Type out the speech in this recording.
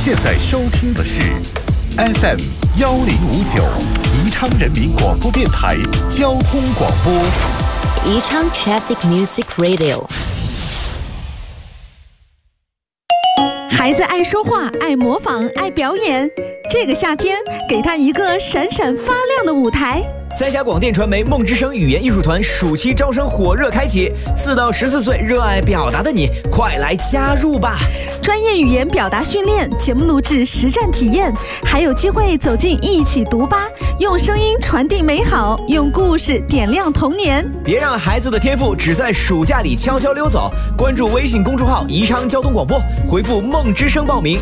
现在收听的是 FM 1059宜昌人民广播电台交通广播， 宜昌 Traffic Music Radio。 孩子爱说话，爱模仿，爱表演。这个夏天，给他一个闪闪发亮的舞台。 三峡广电传媒梦之声语言艺术团暑期招生火热开启，4到14岁热爱表达的你，快来加入吧！ 专业语言表达训练、节目录制、实战体验，还有机会走进一起读吧，用声音传递美好，用故事点亮童年。 别让孩子的天赋只在暑假里悄悄溜走。关注微信公众号宜昌交通广播，回复梦之声报名，